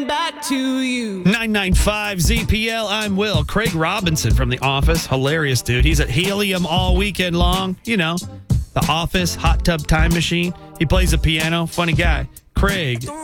back to you. 995 ZPL. I'm Will. Craig Robinson from The Office. Hilarious dude. He's at Helium all weekend long. You know, The Office, Hot Tub Time Machine. He plays the piano. Funny guy. Craig